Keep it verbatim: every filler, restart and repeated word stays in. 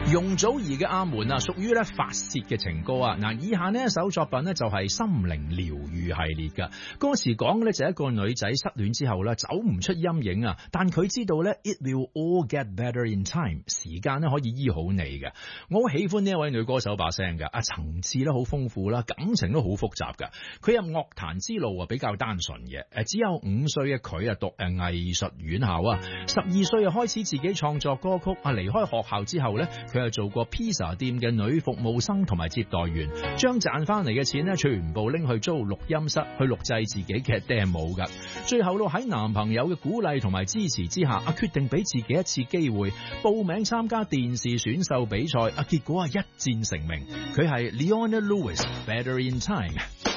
容祖兒嘅阿門啊，屬於咧發泄嘅情歌啊。嗱，以下呢一首作品呢，就係心靈療愈系列噶。歌詞講嘅咧就係一個女仔失戀之後咧走唔出陰影啊，但佢知道咧 it will all get better in time， 時間咧可以醫好你嘅。我好喜歡呢一位女歌手把聲噶，啊層次咧好豐富啦，感情都好複雜噶。佢入樂壇之路啊比較單純嘅，誒只有五歲嘅佢啊讀誒藝術院校啊，十二歲啊開始自己創作歌曲啊，離開學校之後咧佢又做過披薩店嘅女服務生同埋接待員，將賺翻嚟嘅錢咧全部拎去租錄音室去錄製自己嘅 demo 噶。最後咯喺男朋友嘅鼓勵同埋支持之下，啊決定俾自己一次機會，報名參加電視選秀比賽，啊結果啊一戰成名。佢係 Leona Lewis，Better in Time。